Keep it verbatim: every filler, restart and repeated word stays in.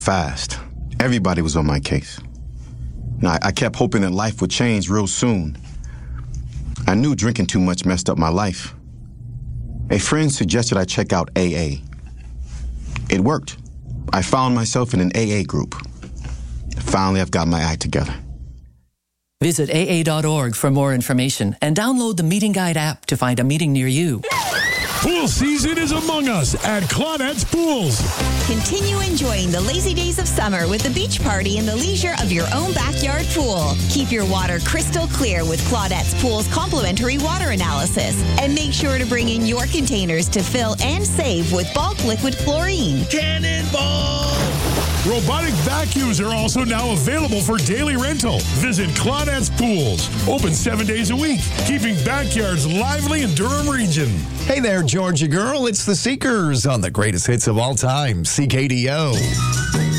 Fast. Everybody was on my case. Now, I kept hoping that life would change real soon. I knew drinking too much messed up my life. A friend suggested I check out A A. It worked. I found myself in an A A group. Finally, I've got my act together. Visit A A dot org for more information and download the Meeting Guide app to find a meeting near you. Pool season is among us at Claudette's Pools. Continue enjoying the lazy days of summer with the beach party in the leisure of your own backyard pool. Keep your water crystal clear with Claudette's Pool's complimentary water analysis. And make sure to bring in your containers to fill and save with bulk liquid chlorine. Cannonball! Robotic vacuums are also now available for daily rental. Visit Claudette's Pools. Open seven days a week, keeping backyards lively in Durham region. Hey there, Georgia girl. It's the Seekers on the greatest hits of all time, C K D O.